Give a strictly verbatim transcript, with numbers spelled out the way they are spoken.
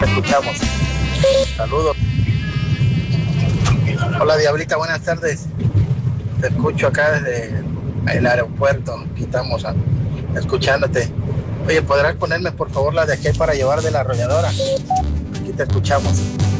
Te escuchamos. Saludos. Hola Diablita, buenas tardes. Te escucho acá desde el aeropuerto. Aquí estamos ah, escuchándote. Oye, ¿podrás ponerme por favor la de aquí para llevar de la arrolladora? Aquí te escuchamos.